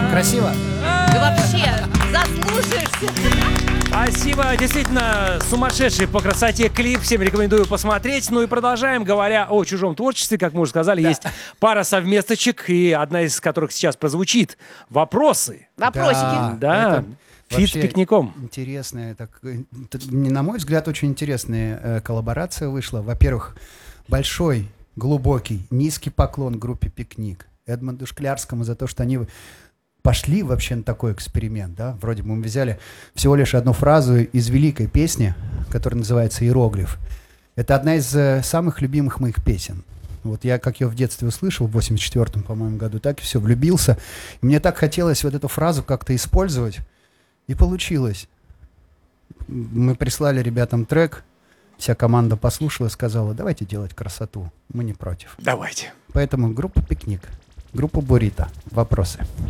Красиво? Ты вообще заслушаешься. Спасибо, действительно сумасшедший по красоте клип, всем рекомендую посмотреть. Ну и продолжаем, говоря о чужом творчестве, как мы уже сказали, есть пара совместочек, и одна из которых сейчас прозвучит. Вопросы. Вопросики. Да, фит с пикником. Интересная, на мой взгляд, очень интересная коллаборация вышла. Во-первых, большой, глубокий, низкий поклон группе «Пикник», Эдмонду Шклярскому за то, что они пошли вообще на такой эксперимент, да, вроде бы мы взяли всего лишь одну фразу из великой песни, которая называется «Иероглиф». Это одна из самых любимых моих песен. Вот я, как ее в детстве услышал, в 84-м, по-моему, году, так и все, влюбился. И мне так хотелось вот эту фразу как-то использовать, и получилось. Мы прислали ребятам трек, вся команда послушала и сказала, давайте делать красоту, мы не против. Давайте. Поэтому группа «Пикник», группа «Бурито». Вопросы.